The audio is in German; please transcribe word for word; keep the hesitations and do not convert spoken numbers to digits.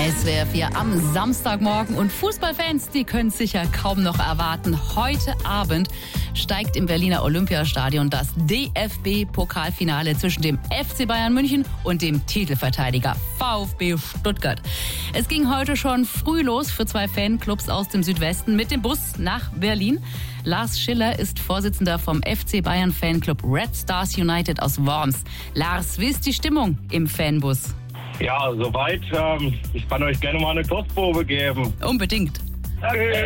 S W R vier am Samstagmorgen und Fußballfans, die können es sicher kaum noch erwarten. Heute Abend steigt im Berliner Olympiastadion das D F B-Pokalfinale zwischen dem F C Bayern München und dem Titelverteidiger VfB Stuttgart. Es ging heute schon früh los für zwei Fanclubs aus dem Südwesten mit dem Bus nach Berlin. Lars Schiller ist Vorsitzender vom F C Bayern Fanclub Red Stars United aus Worms. Lars, wie ist die Stimmung im Fanbus? Ja, soweit. Ähm, ich kann euch gerne mal eine Kostprobe geben. Unbedingt. Okay.